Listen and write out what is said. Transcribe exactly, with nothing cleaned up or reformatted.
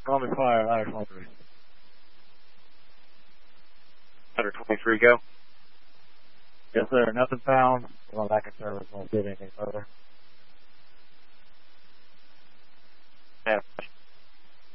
Columbia Fire, ladder twenty-three. Ladder twenty-three, go. Yes, sir. Nothing found. Going back in service. Won't get anything further.